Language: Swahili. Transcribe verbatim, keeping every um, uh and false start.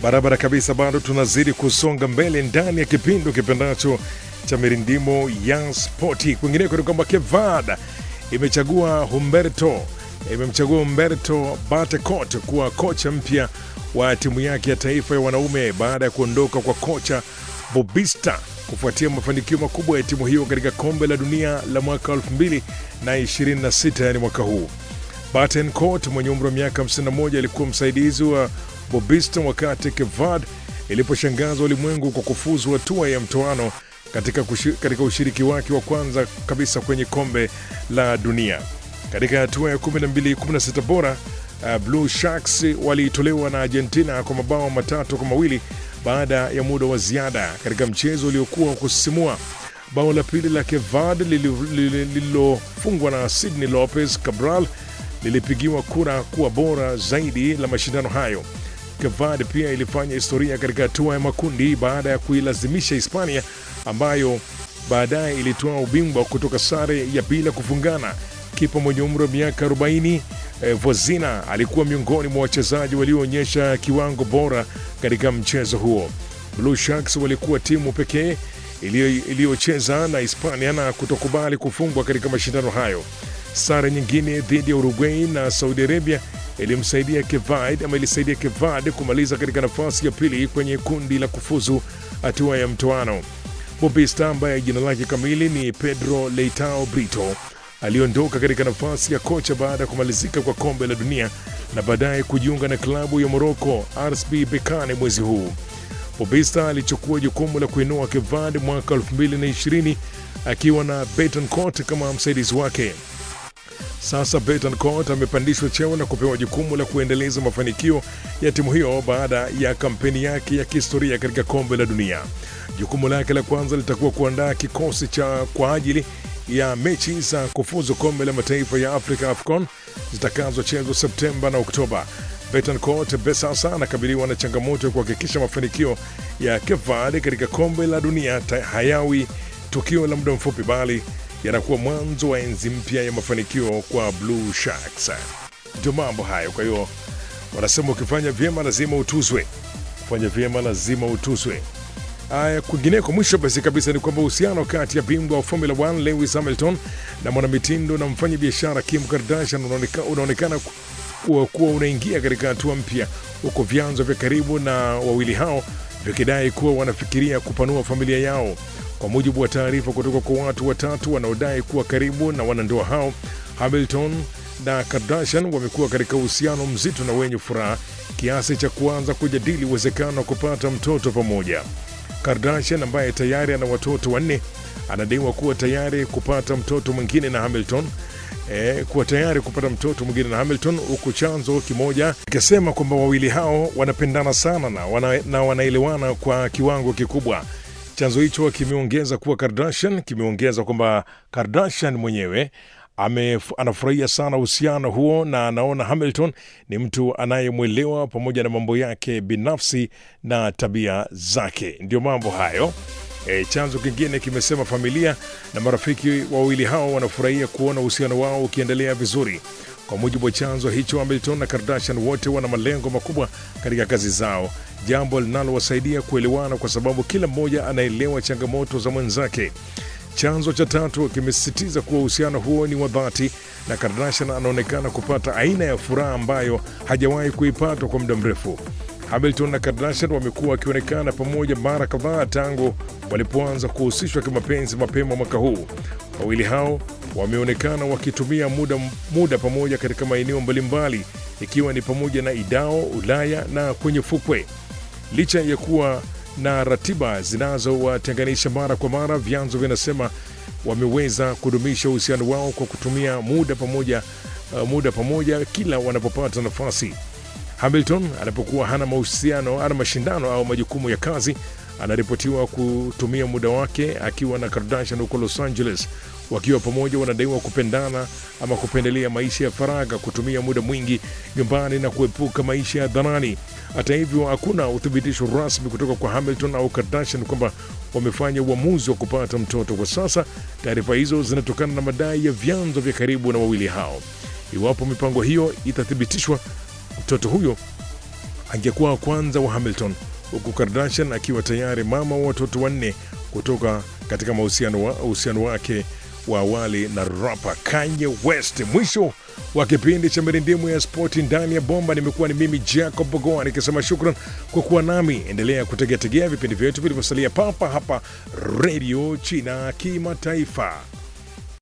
Barabara kabisa, bado tunazidi kusonga mbele ndani ya kipindi kipendacho cha mirindimo ya spoti. Kwingineko ni kwamba Kevad imechagua Humberto imemchagua Humberto Batecourt kuwa kocha mpya wa timu yake ya taifa ya wanaume baada ya kuondoka kwa kocha Bobista kufuatia mafanikio makubwa ya timu hiyo katika kombe la dunia la mwaka elfu mbili ishirini na sita, yani mwaka huu. Batecourt mwenye umri wa miaka hamsini na moja alikuwa msaidizi wa Bobista wakati Kevad iliposhangaza ulimwengu kwa kufuzu hatua ya mtoano katika, kushi, katika ushiriki wake wa kwanza kabisa kwenye kombe la dunia. Katika hatua ya kumi na mbili kumi na sita bora, uh, Blue Sharks walitolewa na Argentina kwa mabao matatu kwa mawili baada ya muda wa ziada katika mchezo uliokuwa wa kusisimua. Bao la pili la Kevad lililofungwa na Sydney Lopez Cabral lilipigiwa kura kuwa bora zaidi la mashindano hayo. Kevad pia ilifanya historia katika hatua ya makundi baada ya kuilazimisha Hispania ambayo baadaye ilitoa ubingwa kutoka sare ya bila kufungana. Kipa mwenye umri wa miaka arobaini eh, Vozina alikuwa miongoni mwa wachezaji walioonyesha kiwango bora katika mchezo huo. Blue Sharks walikuwa timu pekee iliyocheza na Hispania na kutokubali kufungwa katika mashindano hayo. Sare nyingine dhidi ya Uruguay na Saudi Arabia ilimsaidia Kevad ama ilisaidia Kevad kumaliza katika nafasi ya pili kwenye kundi la kufuzu hatua ya mtoano. Bobista ambaye jina lake kamili ni Pedro Leitao Brito aliondoka katika nafasi ya kocha baada ya kumalizika kwa kombe la dunia na baadaye kujiunga na klabu ya Morocco R S B Berkane mwezi huu. Bobista alichukua jukumu la kuinua Kevad mwaka elfu mbili ishirini akiwa na Batecourt kama msaidizi wake. Sasa Batecourt amepandishwa cheo na kupewa jukumu la kuendeleza mafanikio ya timu hiyo baada ya kampeni yake ya kihistoria katika kombe la dunia. Jukumu lake la kwanza litakuwa kuandaa kikosi cha kwa ajili ya mechi za kufuzu kombe la mataifa ya Afrika AFCON zitakazochezwa Septemba na Oktoba. Batecourt sasa anakabiliwa na changamoto ya kuhakikisha mafanikio ya Kevad katika kombe la dunia hayawi tukio la muda mfupi, bali yanakuwa mwanzo wa enzi mpya ya mafanikio kwa Blue Sharks. Ndio mambo hayo. Kwa hiyo wanasema ukifanya vyema lazima utuzwe, kufanya vyema lazima utuzwe. Aya, kwingineko mwisho basi kabisa ni kwamba uhusiano kati ya bingwa wa Formula moja Lewis Hamilton na mwanamitindo na mfanya biashara Kim Kardashian unaonekana, unaonekana kuwa, kuwa unaingia katika hatua mpya, huko vyanzo vya karibu na wawili hao vikidai kuwa wanafikiria kupanua familia yao. Kwa mujibu wa taarifa kutoka kwa watu watatu wanaodai kuwa karibu na wanandoa hao, Hamilton na Kardashian wamekuwa katika uhusiano mzito na wenye furaha kiasi cha kuanza kujadili uwezekano wa kupata mtoto pamoja. Kardashian ambaye tayari ana watoto wanne anadaiwa kuwa tayari kupata mtoto mwingine na Hamilton eh, kuwa tayari kupata mtoto mwingine na Hamilton, huku chanzo kimoja ikisema kwamba wawili hao wanapendana sana na, wana, na wanaelewana kwa kiwango kikubwa. Chanzo hicho kimeongeza kuwa Kardashian kimeongeza kwamba Kardashian mwenyewe ame anafurahia sana uhusiano huo na anaona Hamilton ni mtu anayemwelewa pamoja na mambo yake binafsi na tabia zake. Ndio mambo hayo. E, chanzo kingine kimesema familia na marafiki wawili hao wanafurahia kuona uhusiano wao ukiendelea vizuri. Kwa mujibu wa chanzo hicho, Hamilton na Kardashian wote wana malengo makubwa katika kazi zao, jambo linalowasaidia kuelewana kwa sababu kila mmoja anaelewa changamoto za mwenzake. Chanzo cha tatu kimesisitiza kuwa uhusiano huo ni wa dhati na Kardashian anaonekana kupata aina ya furaha ambayo hajawahi kuipata kwa muda mrefu. Hamilton na Kardashian wamekuwa wakionekana pamoja mara kadhaa tangu walipoanza kuhusishwa kimapenzi mapema mwaka huu. Wawili hao wameonekana wakitumia muda, muda pamoja katika maeneo mbalimbali, ikiwa ni pamoja na Idao, Ulaya na kwenye fukwe. Licha ya kuwa na ratiba zinazowatenganisha mara kwa mara, vyanzo vinasema wameweza kudumisha uhusiano wao kwa kutumia muda pamoja, uh, muda pamoja kila wanapopata nafasi. Hamilton anapokuwa hana mahusiano, ana mashindano au majukumu ya kazi, anaripotiwa kutumia muda wake akiwa na Kardashian huko Los Angeles. Wakiwa pamoja wanadaiwa kupendana ama kupendelea maisha ya faragha, kutumia muda mwingi nyumbani na kuepuka maisha ya dharani. Hata hivyo, hakuna uthibitisho rasmi kutoka kwa Hamilton au Kardashian kwamba wamefanya uamuzi wa kupata mtoto kwa sasa. Taarifa hizo zinatokana na madai ya vyanzo vya karibu na wawili hao. Iwapo mipango hiyo itathibitishwa, mtoto huyo angekuwa wa kwanza wa Hamilton, huku Kardashian akiwa tayari mama wa watoto wanne kutoka katika mahusiano wa, uhusiano wake wa awali na rapa Kanye West. Mwisho wa kipindi cha mirindimu ya spoti ndani ya bomba. Nimekuwa ni mimi Jacob Bogoa nikisema shukran kwa kuwa nami. Endelea kutegeategea vipindi vyetu vilivyosalia papa hapa Radio China Kimataifa.